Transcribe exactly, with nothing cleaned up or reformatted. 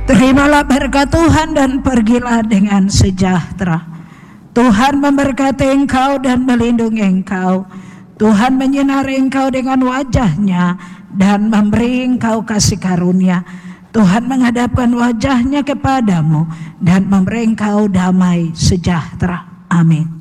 Terimalah berkat Tuhan dan pergilah dengan sejahtera. Tuhan memberkati engkau dan melindungi engkau. Tuhan menyinari engkau dengan wajah-Nya dan memberi engkau kasih karunia. Tuhan menghadapkan wajah-Nya kepadamu dan memberi engkau damai sejahtera. Amin.